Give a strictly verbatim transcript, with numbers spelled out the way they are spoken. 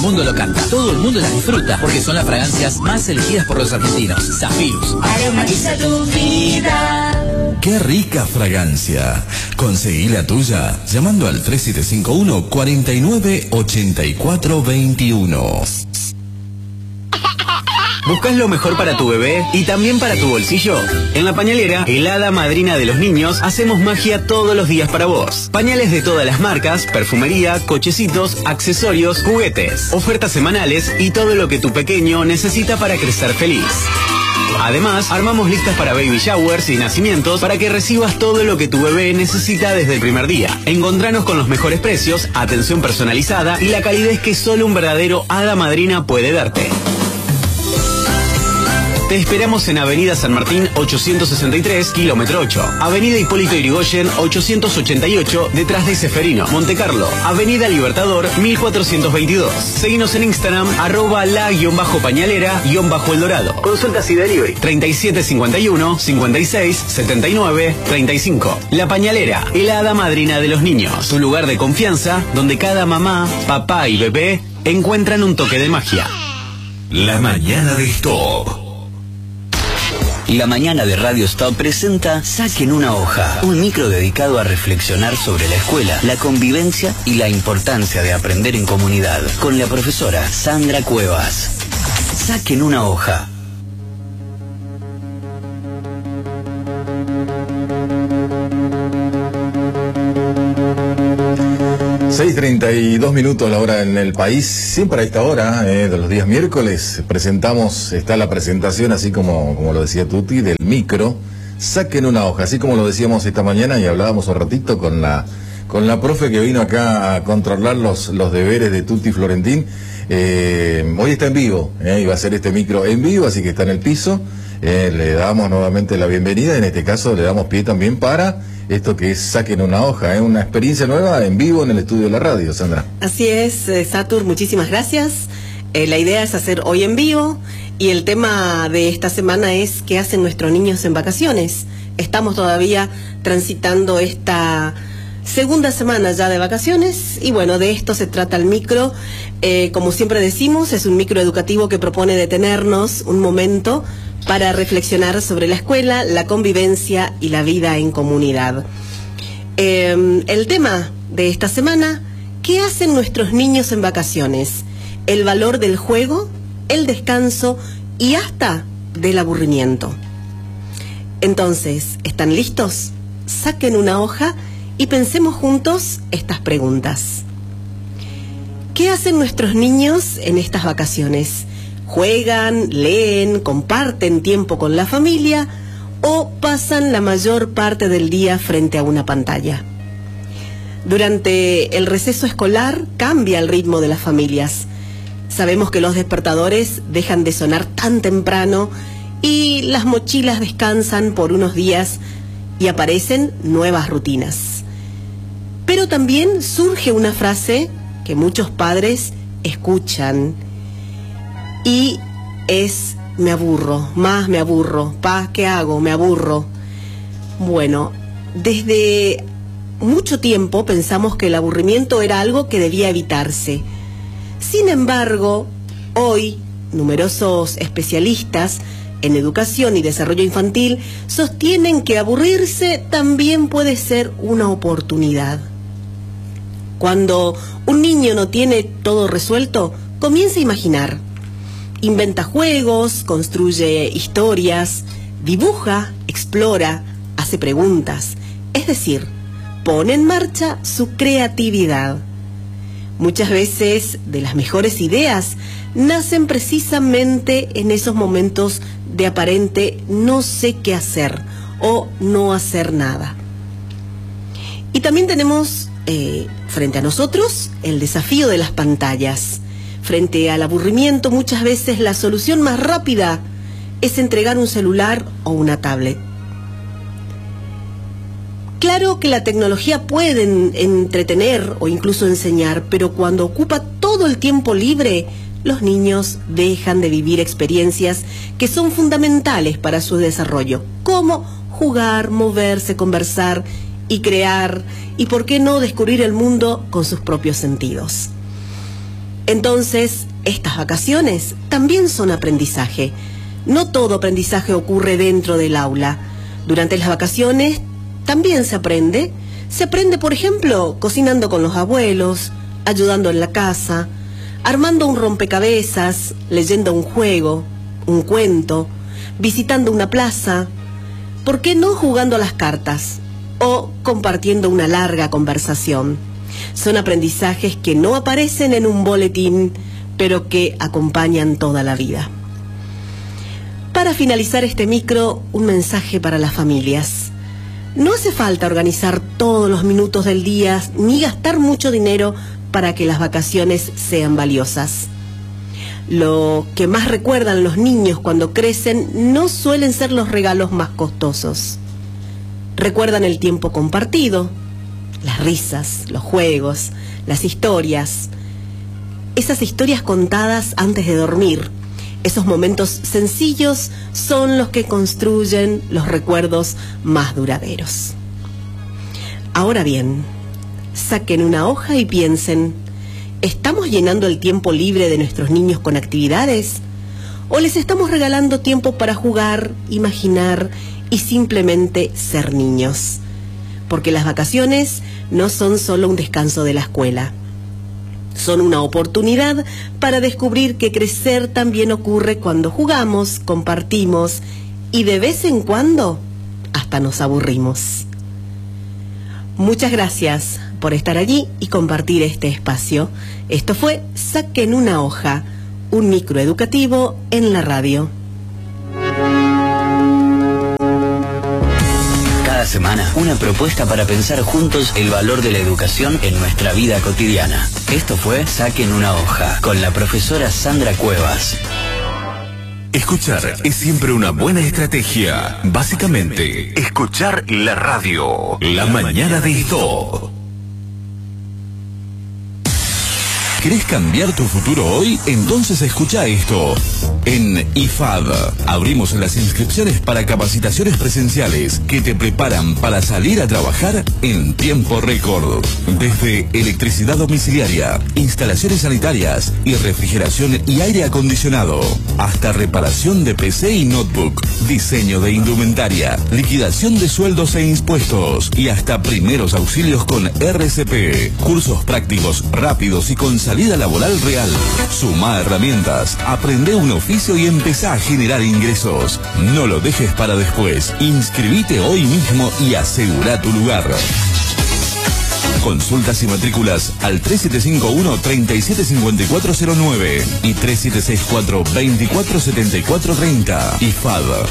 mundo lo canta, todo el mundo las disfruta, porque son las fragancias más elegidas por los argentinos. Zafirus. Aromatiza tu vida. ¡Qué rica fragancia! Conseguí la tuya llamando al tres siete cinco uno, cuatro nueve, ocho cuatro dos uno. ¿Buscas lo mejor para tu bebé y también para tu bolsillo? En La Pañalera, el hada madrina de los niños, hacemos magia todos los días para vos. Pañales de todas las marcas, perfumería, cochecitos, accesorios, juguetes, ofertas semanales y todo lo que tu pequeño necesita para crecer feliz. Además, armamos listas para baby showers y nacimientos para que recibas todo lo que tu bebé necesita desde el primer día. Encontranos con los mejores precios, atención personalizada y la calidez que solo un verdadero hada madrina puede darte. Te esperamos en Avenida San Martín ochocientos sesenta y tres, kilómetro ocho. Avenida Hipólito Yrigoyen ochocientos ochenta y ocho, detrás de Seferino. Montecarlo, Avenida Libertador mil cuatrocientos veintidós. Seguinos en Instagram, arroba la-pañalera-el dorado. Consultas y delivery, treinta y siete cincuenta y uno, cincuenta y seis, setenta y nueve, treinta y cinco. La Pañalera, el hada madrina de los niños. Tu lugar de confianza, donde cada mamá, papá y bebé encuentran un toque de magia. La mañana de Stop. La mañana de Radio Stop presenta Saquen una hoja, un micro dedicado a reflexionar sobre la escuela, la convivencia y la importancia de aprender en comunidad, con la profesora Sandra Cuevas. Saquen una hoja. seis treinta y dos minutos la hora en el país. Siempre a esta hora, eh, de los días miércoles, presentamos, está la presentación, así como, como lo decía Tuti, del micro. Saquen una hoja, así como lo decíamos esta mañana y hablábamos un ratito con la, con la profe que vino acá a controlar los, los deberes de Tuti Florentín. Eh, hoy está en vivo, eh, y va a ser este micro en vivo, así que está en el piso. Eh, le damos nuevamente la bienvenida, en este caso le damos pie también para esto que es Saquen una hoja, es ¿eh? Una experiencia nueva en vivo en el estudio de la radio, Sandra. Así es, eh, Satur, muchísimas gracias. Eh, la idea es hacer hoy en vivo y el tema de esta semana es ¿qué hacen nuestros niños en vacaciones? Estamos todavía transitando esta segunda semana ya de vacaciones y bueno, de esto se trata el micro. Eh, como siempre decimos, es un micro educativo que propone detenernos un momento para reflexionar sobre la escuela, la convivencia y la vida en comunidad. Eh, el tema de esta semana, ¿qué hacen nuestros niños en vacaciones? El valor del juego, el descanso y hasta del aburrimiento. Entonces, ¿están listos? Saquen una hoja y pensemos juntos estas preguntas. ¿Qué hacen nuestros niños en estas vacaciones? ¿Juegan, leen, comparten tiempo con la familia o pasan la mayor parte del día frente a una pantalla? Durante el receso escolar cambia el ritmo de las familias. Sabemos que los despertadores dejan de sonar tan temprano y las mochilas descansan por unos días y aparecen nuevas rutinas. Pero también surge una frase que muchos padres escuchan y es me aburro, más me aburro, pa, ¿qué hago? Me aburro. Bueno, desde mucho tiempo pensamos que el aburrimiento era algo que debía evitarse. Sin embargo, hoy numerosos especialistas en educación y desarrollo infantil sostienen que aburrirse también puede ser una oportunidad. Cuando un niño no tiene todo resuelto, comienza a imaginar. Inventa juegos, construye historias, dibuja, explora, hace preguntas. Es decir, pone en marcha su creatividad. Muchas veces de las mejores ideas nacen precisamente en esos momentos de aparente no sé qué hacer o no hacer nada. Y también tenemos eh, frente a nosotros el desafío de las pantallas. Frente al aburrimiento, muchas veces la solución más rápida es entregar un celular o una tablet. Claro que la tecnología puede entretener o incluso enseñar, pero cuando ocupa todo el tiempo libre, los niños dejan de vivir experiencias que son fundamentales para su desarrollo, como jugar, moverse, conversar y crear, y por qué no descubrir el mundo con sus propios sentidos. Entonces, estas vacaciones también son aprendizaje. No todo aprendizaje ocurre dentro del aula. Durante las vacaciones también se aprende. Se aprende, por ejemplo, cocinando con los abuelos, ayudando en la casa, armando un rompecabezas, leyendo un juego, un cuento, visitando una plaza, ¿por qué no jugando a las cartas? O compartiendo una larga conversación. Son aprendizajes que no aparecen en un boletín, pero que acompañan toda la vida. Para finalizar este micro, un mensaje para las familias. No hace falta organizar todos los minutos del día ni gastar mucho dinero para que las vacaciones sean valiosas. Lo que más recuerdan los niños cuando crecen no suelen ser los regalos más costosos. Recuerdan el tiempo compartido, las risas, los juegos, las historias. Esas historias contadas antes de dormir. Esos momentos sencillos son los que construyen los recuerdos más duraderos. Ahora bien, saquen una hoja y piensen, ¿estamos llenando el tiempo libre de nuestros niños con actividades? ¿O les estamos regalando tiempo para jugar, imaginar y simplemente ser niños? Porque las vacaciones no son solo un descanso de la escuela. Son una oportunidad para descubrir que crecer también ocurre cuando jugamos, compartimos y de vez en cuando hasta nos aburrimos. Muchas gracias por estar allí y compartir este espacio. Esto fue Saquen una hoja, un micro educativo en la radio. Semana, una propuesta para pensar juntos el valor de la educación en nuestra vida cotidiana. Esto fue Saquen una hoja, con la profesora Sandra Cuevas. Escuchar es siempre una buena estrategia. Básicamente, escuchar la radio. La mañana de esto. ¿Querés cambiar tu futuro hoy? Entonces escucha esto. En I F A D abrimos las inscripciones para capacitaciones presenciales que te preparan para salir a trabajar en tiempo récord. Desde electricidad domiciliaria, instalaciones sanitarias y refrigeración y aire acondicionado, hasta reparación de P C y notebook, diseño de indumentaria, liquidación de sueldos e impuestos y hasta primeros auxilios con R C P. Cursos prácticos rápidos y con salida laboral real. Sumá herramientas, aprende un oficio y empezá a generar ingresos. No lo dejes para después. Inscribite hoy mismo y asegura tu lugar. Consultas y matrículas al tres siete cinco uno, tres siete cinco cuatro cero nueve y tres siete seis cuatro, dos cuatro siete cuatro tres cero. I F A D.